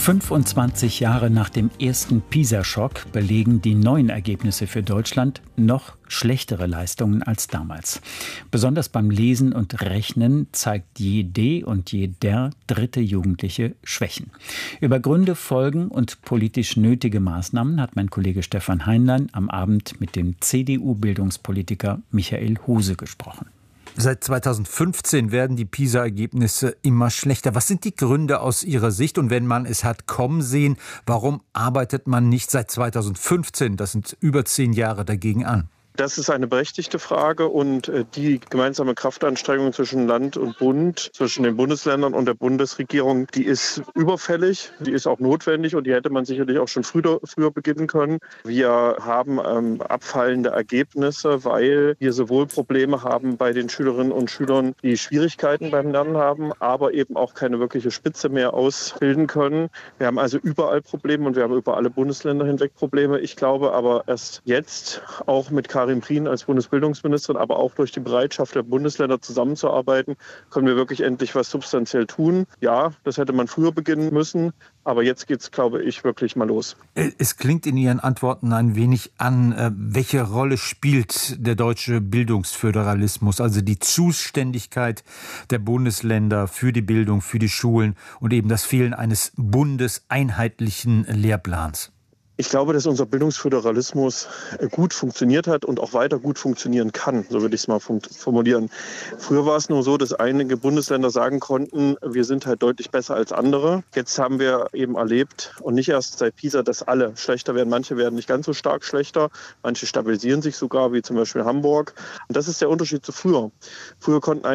25 Jahre nach dem ersten PISA-Schock belegen die neuen Ergebnisse für Deutschland noch schlechtere Leistungen als damals. Besonders beim Lesen und Rechnen zeigt jede und jeder dritte Jugendliche Schwächen. Über Gründe, Folgen und politisch nötige Maßnahmen hat mein Kollege Stefan Heinlein am Abend mit dem CDU-Bildungspolitiker Michael Huse gesprochen. Seit 2015 werden die PISA-Ergebnisse immer schlechter. Was sind die Gründe aus Ihrer Sicht? Und wenn man es hat kommen sehen, warum arbeitet man nicht seit 2015, das sind über 10 Jahre, dagegen an? Das ist eine berechtigte Frage und die gemeinsame Kraftanstrengung zwischen Land und Bund, zwischen den Bundesländern und der Bundesregierung, die ist überfällig, die ist auch notwendig und die hätte man sicherlich auch schon früher beginnen können. Wir haben abfallende Ergebnisse, weil wir sowohl Probleme haben bei den Schülerinnen und Schülern, die Schwierigkeiten beim Lernen haben, aber eben auch keine wirkliche Spitze mehr ausbilden können. Wir haben also überall Probleme und wir haben über alle Bundesländer hinweg Probleme. Ich glaube aber erst jetzt, auch mit Karin Prien als Bundesbildungsministerin, aber auch durch die Bereitschaft der Bundesländer zusammenzuarbeiten, können wir wirklich endlich was substanziell tun. Ja, das hätte man früher beginnen müssen, aber jetzt geht es, glaube ich, wirklich mal los. Es klingt in Ihren Antworten ein wenig an, welche Rolle spielt der deutsche Bildungsföderalismus, also die Zuständigkeit der Bundesländer für die Bildung, für die Schulen und eben das Fehlen eines bundeseinheitlichen Lehrplans. Ich glaube, dass unser Bildungsföderalismus gut funktioniert hat und auch weiter gut funktionieren kann, so würde ich es mal formulieren. Früher war es nur so, dass einige Bundesländer sagen konnten, wir sind halt deutlich besser als andere. Jetzt haben wir eben erlebt, und nicht erst seit PISA, dass alle schlechter werden. Manche werden nicht ganz so stark schlechter, manche stabilisieren sich sogar, wie zum Beispiel Hamburg. Und das ist der Unterschied zu früher. Früher konnten